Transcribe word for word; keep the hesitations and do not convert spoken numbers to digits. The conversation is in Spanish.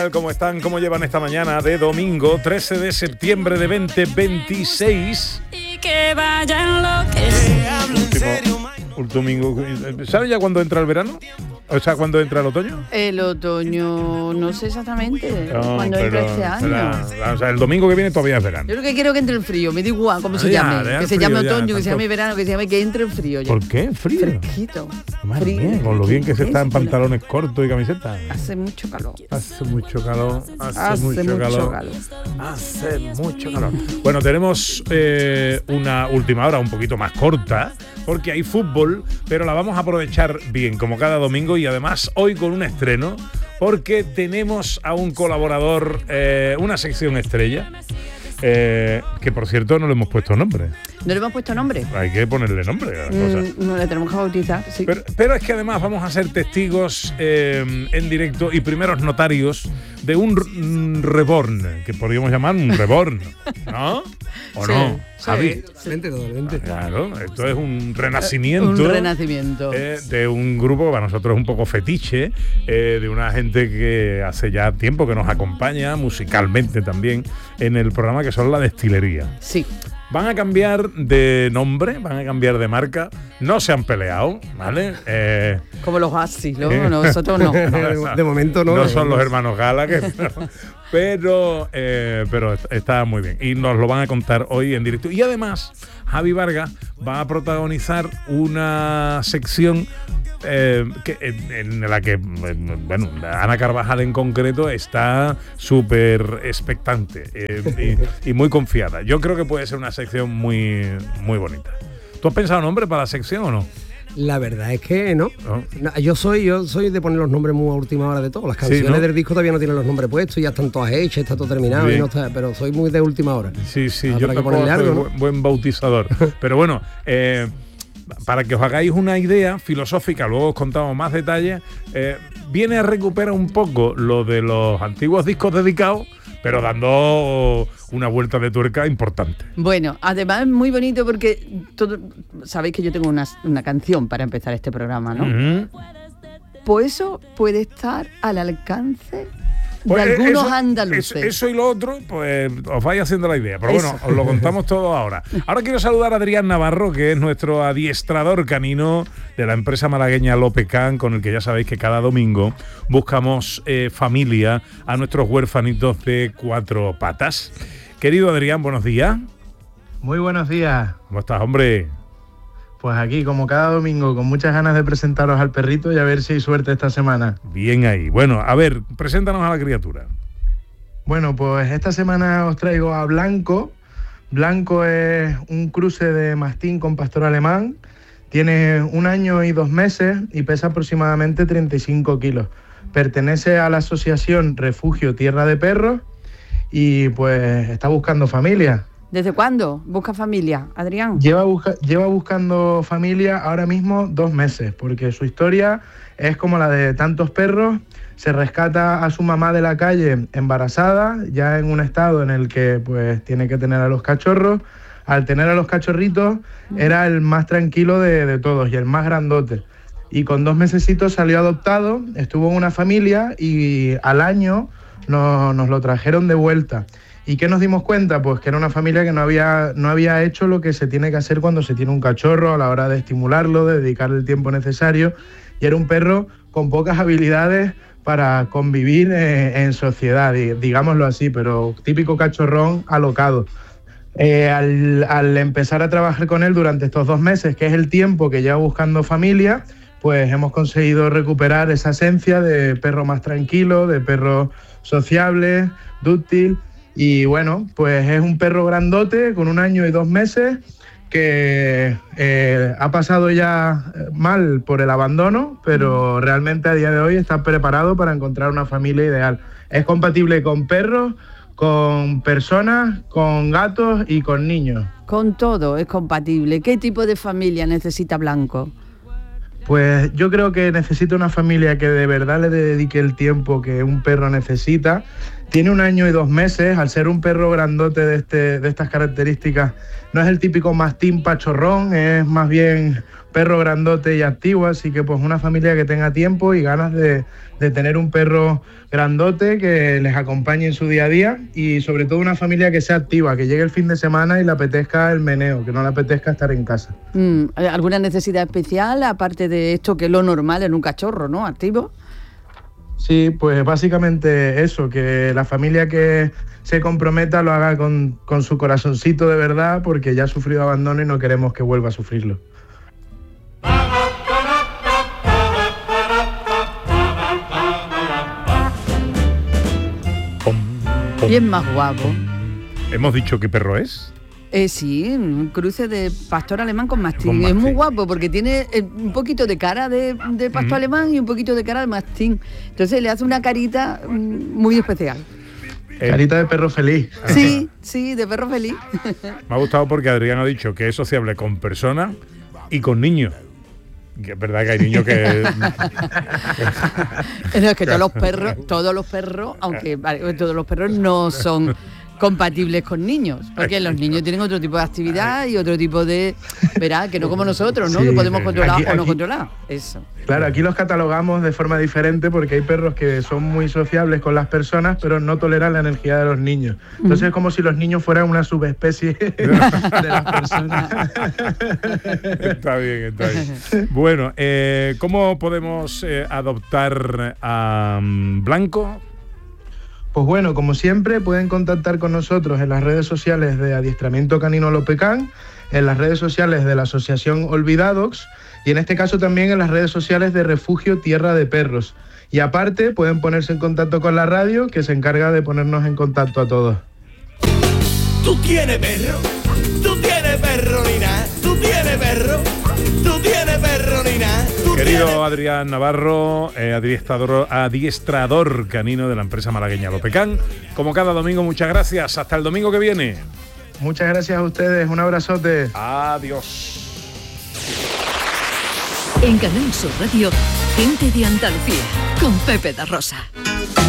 ¿Cómo están? ¿Cómo llevan esta mañana de domingo trece de septiembre de veinte veintiséis? Y que vayan lo que Último, último domingo. ¿Sabes ya cuándo entra el verano? O sea, ¿cuándo entra el otoño? El otoño, no sé exactamente No, cuándo pero, entra este año. pero, o sea, el domingo que viene todavía es verano. Yo lo que quiero que entre el frío, me da igual cómo se Ah, ya, llame. deja Que el se frío llame ya, otoño, que tanto- se llame verano, que se llame que entre el frío ya. ¿Por qué? Frío. Fresquito. Madre Frío. mía, con lo bien que se está en Fresquito. pantalones cortos y camisetas. Hace mucho calor. Hace mucho calor, hace, Hace mucho, mucho calor. calor. Hace mucho calor. Bueno, tenemos eh, una última hora un poquito más corta, porque hay fútbol, pero la vamos a aprovechar bien, como cada domingo, y además hoy con un estreno, porque tenemos a un colaborador, eh, una sección estrella, eh, que por cierto no le hemos puesto nombre. ¿No le hemos puesto nombre? Hay que ponerle nombre a la cosa. Mm, no le tenemos que bautizar, sí. Pero, pero es que además vamos a ser testigos eh, en directo y primeros notarios de un r- reborn, que podríamos llamar un reborn, ¿no? ¿O Sí, no, sí, Javi? sí. Totalmente, totalmente. Claro, esto es un renacimiento. Un renacimiento. eh, de un grupo que para nosotros es un poco fetiche, eh, de una gente que hace ya tiempo que nos acompaña musicalmente también en el programa, que son La Destilería. Sí. Van a cambiar de nombre, van a cambiar de marca, no se han peleado, ¿vale? Eh, Como los Oasis, ¿no? Eh. Nosotros no. De, de momento no. no son los hermanos Gala, que, pero, eh, pero está muy bien. Y nos lo van a contar hoy en directo. Y además, Javi Vargas va a protagonizar una sección eh, que, en, en la que, bueno, Ana Carvajal en concreto está súper expectante eh, y, y muy confiada. Yo creo que puede ser una sección muy, muy bonita. ¿Tú has pensado nombre para la sección o no? La verdad es que no. ¿No? No, Yo soy yo soy de poner los nombres muy a última hora de todo. Las canciones ¿no? del disco todavía no tienen los nombres puestos, ya están todas hechas, está todo terminado, y Bien. no está, pero soy muy de última hora. Sí, sí, Habrá yo que tampoco ponerle soy algo, ¿no? buen, buen bautizador. Pero bueno, eh, para que os hagáis una idea filosófica, luego os contamos más detalles, eh, viene a recuperar un poco lo de los antiguos discos dedicados, pero dando una vuelta de tuerca importante. Bueno, además es muy bonito porque todo, sabéis que yo tengo una, una canción para empezar este programa, ¿no? Ujú. Pues eso puede estar al alcance de Pues algunos eso, andaluces. Eso, eso y lo otro, pues os vais haciendo la idea. Pero bueno, Eso. os lo contamos todo ahora. Ahora quiero saludar a Adrián Navarro, que es nuestro adiestrador canino de la empresa malagueña Lopecan, con el que ya sabéis que cada domingo buscamos eh, familia a nuestros huérfanitos de cuatro patas. Querido Adrián, buenos días. Muy buenos días. ¿Cómo estás, hombre? Pues aquí, como cada domingo, con muchas ganas de presentaros al perrito y a ver si hay suerte esta semana. Bien ahí. Bueno, a ver, preséntanos a la criatura. Bueno, pues esta semana os traigo a Blanco. Blanco es un cruce de mastín con pastor alemán. Tiene un año y dos meses y pesa aproximadamente treinta y cinco kilos. Pertenece a la asociación Refugio Tierra de Perros y pues está buscando familia. ¿Desde cuándo busca familia, Adrián? Lleva, busca- lleva buscando familia ahora mismo dos meses, porque su historia es como la de tantos perros. Se rescata a su mamá de la calle embarazada, ya en un estado en el que pues tiene que tener a los cachorros. Al tener a los cachorritos era el más tranquilo de, de todos y el más grandote. Y con dos mesecitos salió adoptado, estuvo en una familia y al año no- nos lo trajeron de vuelta. ¿Y qué nos dimos cuenta? Pues que era una familia que no había, no había hecho lo que se tiene que hacer cuando se tiene un cachorro a la hora de estimularlo, de dedicarle el tiempo necesario. Y era un perro con pocas habilidades para convivir eh, en sociedad, di- digámoslo así, pero típico cachorrón alocado. Eh, al, al empezar a trabajar con él durante estos dos meses, que es el tiempo que lleva buscando familia, pues hemos conseguido recuperar esa esencia de perro más tranquilo, de perro sociable, dúctil. Y bueno, pues es un perro grandote con un año y dos meses que eh, ha pasado ya mal por el abandono, pero realmente a día de hoy está preparado para encontrar una familia ideal. Es compatible con perros, con personas, con gatos y con niños. Con todo es compatible. ¿Qué tipo de familia necesita Blanco? Pues yo creo que necesita una familia que de verdad le dedique el tiempo que un perro necesita, Tiene un año y dos meses, al ser un perro grandote de, este, de estas características, no es el típico mastín pachorrón, es más bien perro grandote y activo, así que pues una familia que tenga tiempo y ganas de, de tener un perro grandote que les acompañe en su día a día y sobre todo una familia que sea activa, que llegue el fin de semana y le apetezca el meneo, que no le apetezca estar en casa. Mm, ¿alguna necesidad especial aparte de esto que es lo normal en un cachorro, ¿no? Activo. Sí, pues básicamente eso, que la familia que se comprometa lo haga con, con su corazoncito de verdad, porque ya ha sufrido abandono y no queremos que vuelva a sufrirlo. ¿Quién más guapo? ¿Hemos dicho qué perro es? Eh, sí, un cruce de pastor alemán con mastín. Con mastín. Es muy guapo porque tiene eh, un poquito de cara de, de pastor mm. alemán y un poquito de cara de mastín. Entonces le hace una carita mm, muy especial. Eh, carita de perro feliz. Sí, sí, de perro feliz. Me ha gustado porque Adrián ha dicho que es sociable con personas y con niños. Que es verdad que hay niños que... no, es que todos los perros, todos los perros, aunque vale, todos los perros no son compatibles con niños, porque los niños tienen otro tipo de actividad y otro tipo de, verá, que no como nosotros, ¿no? Sí, que podemos controlar aquí, o no aquí, controlar. Eso. Claro, aquí los catalogamos de forma diferente porque hay perros que son muy sociables con las personas, pero no toleran la energía de los niños. Entonces uh-huh. es como si los niños fueran una subespecie de las personas. Está bien, está bien. Bueno, eh, ¿cómo podemos eh, adoptar a um, Blanco? Pues bueno, como siempre, pueden contactar con nosotros en las redes sociales de Adiestramiento Canino Lopecán, en las redes sociales de la Asociación Olvidadogs y en este caso también en las redes sociales de Refugio Tierra de Perros. Y aparte, pueden ponerse en contacto con la radio, que se encarga de ponernos en contacto a todos. ¿Tú tienes perro? ¿Tú tienes perro, Nina? ¿Tú tienes perro? ¿Tú tienes perro, Nina? Querido tienes... Adrián Navarro, eh, adiestrador, adiestrador canino de la empresa malagueña Lopecán, como cada domingo, muchas gracias. Hasta el domingo que viene. Muchas gracias a ustedes. Un abrazote. Adiós. En Canal Sur Radio, Gente de Andalucía, con Pepe da Rosa.